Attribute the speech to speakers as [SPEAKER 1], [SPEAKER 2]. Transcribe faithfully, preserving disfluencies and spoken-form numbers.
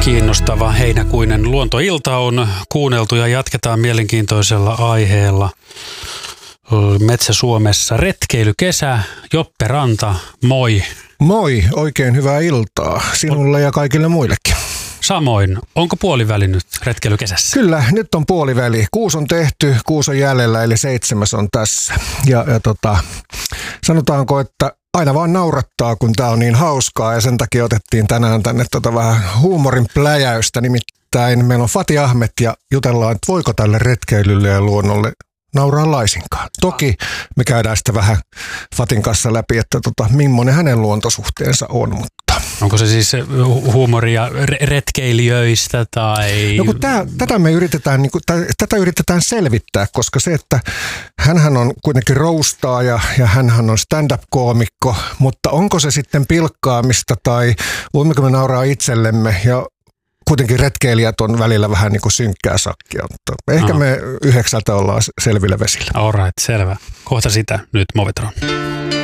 [SPEAKER 1] Kiinnostava heinäkuinen luontoilta on kuunneltu ja jatketaan mielenkiintoisella aiheella. Metsä-Suomessa retkeilykesä. Joppe Ranta, moi.
[SPEAKER 2] Moi, oikein hyvää iltaa sinulle ja kaikille muillekin.
[SPEAKER 1] Samoin. Onko puoliväli nyt retkeilykesässä?
[SPEAKER 2] Kyllä, nyt on puoliväli. Kuusi on tehty, kuusi on jäljellä, eli seitsemäs on tässä. Ja, ja tota, sanotaanko, että aina vaan naurattaa, kun tää on niin hauskaa, ja sen takia otettiin tänään tänne tota vähän huumorin pläjäystä. Nimittäin meillä on Fatih Ahmet ja jutellaan, että voiko tälle retkeilylle ja luonnolle nauraa laisinkaan. Toki me käydään sitä vähän Fatin kanssa läpi, että tota, millainen hänen luontosuhteensa on, mutta
[SPEAKER 1] onko se siis huumoria retkeilijöistä tai?
[SPEAKER 2] No kun tää, tätä me yritetään, niin kuin, tätä yritetään selvittää, koska se, että hänhän on kuitenkin roustaaja ja hänhän on stand-up-koomikko, mutta onko se sitten pilkkaamista tai voimmeko me nauraa itsellemme ja kuitenkin retkeilijät on välillä vähän niin kuin synkkää sakkia, mutta ehkä
[SPEAKER 1] Aha.
[SPEAKER 2] me yhdeksältä ollaan selvillä vesillä.
[SPEAKER 1] All right, selvä. Kohta sitä nyt Movitron.